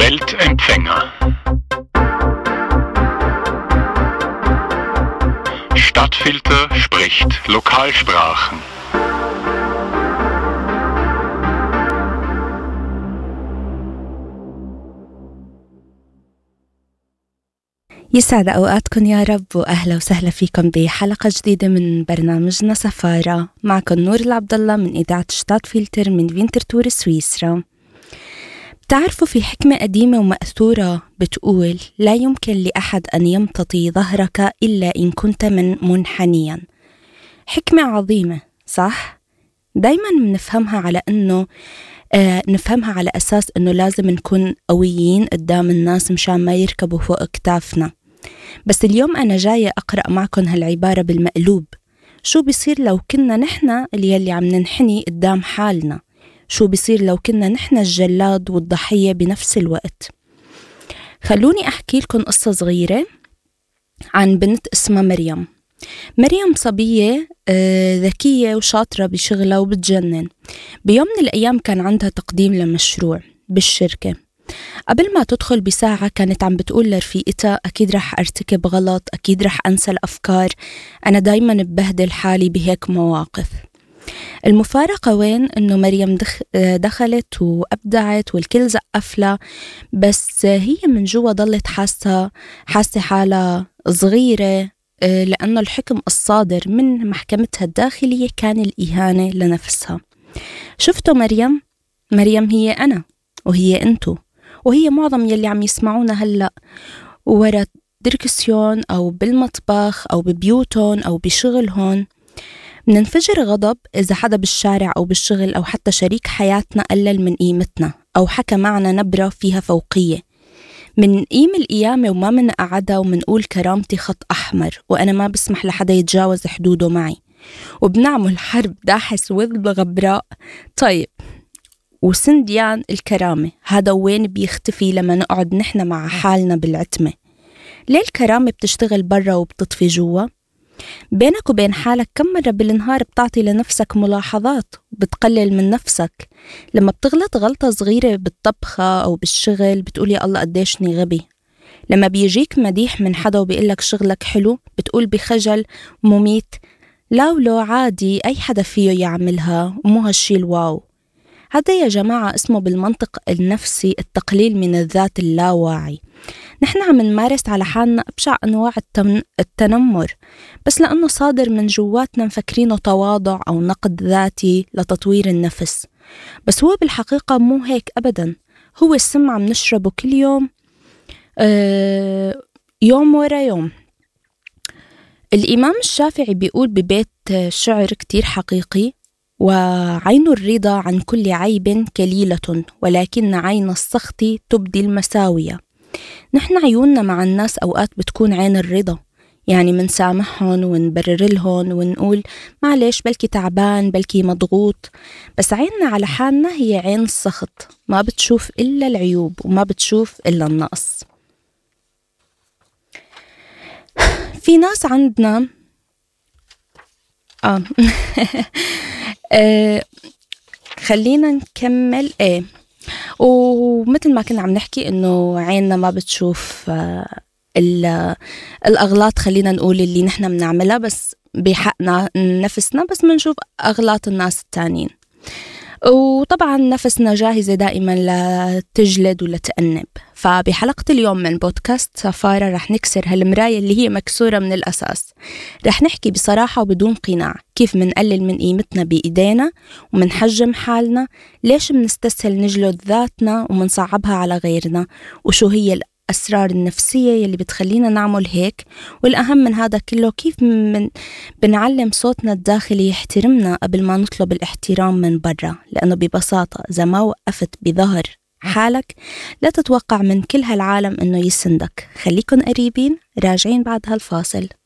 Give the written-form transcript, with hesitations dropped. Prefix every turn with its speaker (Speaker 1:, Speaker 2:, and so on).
Speaker 1: Weltempfänger. Stadtfilter spricht Lokalsprachen.
Speaker 2: يسعد أوقاتكم يا رب، وأهلا وسهلا فيكم بحلقة جديدة من برنامجنا سفارة. معكم نور العبد الله من إذاعة شتاتفيلتر من فينترتور سويسرا. بتعرفوا في حكمة قديمة ومأثورة بتقول: لا يمكن لأحد أن يمتطي ظهرك إلا إن كنت منحنيا. حكمة عظيمة، صح؟ دايما بنفهمها على أنه نفهمها على أساس أنه لازم نكون قويين قدام الناس مشان ما يركبوا فوق اكتافنا. بس اليوم أنا جاية أقرأ معكم هالعبارة بالمقلوب. شو بيصير لو كنا نحن اللي عم ننحني قدام حالنا؟ شو بيصير لو كنا نحن الجلاد والضحية بنفس الوقت؟ خلوني أحكي لكم قصة صغيرة عن بنت اسمها مريم. مريم صبية ذكية وشاطرة بشغلها وبتجنن. بيوم من الأيام كان عندها تقديم لمشروع بالشركة. قبل ما تدخل بساعة كانت عم بتقول لرفيقتها: أكيد رح أرتكب غلط، أكيد رح أنسى الأفكار، أنا دايما ببهدل حالي بهيك مواقف. المفارقة وين؟ إنه مريم دخلت وأبدعت والكل زقف لها، بس هي من جوا ضلت حاسة حالها صغيرة، لأنه الحكم الصادر من محكمتها الداخلية كان الإهانة لنفسها. شفتوا مريم؟ مريم هي أنا وهي أنتو وهي معظم يلي عم يسمعونا هلأ ورا دركسيون أو بالمطبخ أو ببيوتون أو بشغلهن. مننفجر غضب إذا حدا بالشارع أو بالشغل أو حتى شريك حياتنا قلل من قيمتنا أو حكى معنا نبرة فيها فوقية. من قيم القيامة وما منقعدها ومنقول كرامتي خط أحمر وأنا ما بسمح لحدا يتجاوز حدوده معي، وبنعمل حرب داحس وذ غبراء. طيب وسنديان الكرامة هذا وين بيختفي لما نقعد نحن مع حالنا بالعتمة؟ ليه الكرامة بتشتغل برا وبتطفي جوا؟ بينك وبين حالك كم مرة بالنهار بتعطي لنفسك ملاحظات وبتقلل من نفسك؟ لما بتغلط غلطة صغيرة بالطبخة أو بالشغل بتقول يا الله قديشني غبي. لما بيجيك مديح من حدا وبيقلك شغلك حلو بتقول بخجل مميت: لو عادي أي حدا فيه يعملها ومو هالشي الواو. هذا يا جماعة اسمه بالمنطق النفسي التقليل من الذات اللاواعي. نحن عم نمارس على حالنا أبشع أنواع التنمر، بس لأنه صادر من جواتنا مفكرينه تواضع أو نقد ذاتي لتطوير النفس. بس هو بالحقيقة مو هيك أبدا، هو السم عم نشربه كل يوم، يوم ورا يوم. الإمام الشافعي بيقول ببيت شعر كتير حقيقي: وعين الرضا عن كل عيب كليلة، ولكن عين السخط تبدي المساوية. نحن عيوننا مع الناس أوقات بتكون عين الرضا، يعني منسامحهم ونبرر لهم ونقول معلش بلكي تعبان بلكي مضغوط، بس عيننا على حالنا هي عين السخط، ما بتشوف إلا العيوب وما بتشوف إلا النقص. في ناس عندنا خلينا نكمل. ومثل ما كنا عم نحكي إنه عيننا ما بتشوف الأغلاط، خلينا نقول اللي نحن بنعملها بس بحقنا نفسنا، بس منشوف أغلاط الناس التانين. وطبعا نفسنا جاهزة دائما لتجلد ولتأنب. فبحلقة اليوم من بودكاست سفارة رح نكسر هالمراية اللي هي مكسورة من الأساس. رح نحكي بصراحة وبدون قناع كيف منقلل من قيمتنا بإيدينا ومنحجم حالنا، ليش منستسهل نجلد ذاتنا ومنصعبها على غيرنا، وشو هي الأسرار النفسية يلي بتخلينا نعمل هيك. والأهم من هذا كله كيف بنعلم صوتنا الداخلي يحترمنا قبل ما نطلب الاحترام من برا. لأنه ببساطة إذا ما وقفت بظهر حالك لا تتوقع من كل هالعالم إنه يسندك. خليكن قريبين، راجعين بعد هالفاصل.